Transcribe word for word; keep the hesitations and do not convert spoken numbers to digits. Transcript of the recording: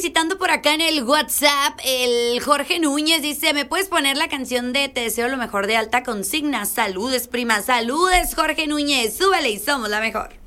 felicitando por acá en el WhatsApp. El Jorge Núñez dice, ¿me puedes poner la canción de Te deseo lo mejor de Alta Consigna? Saludes, prima, saludes, Jorge Núñez. Súbele y somos la mejor.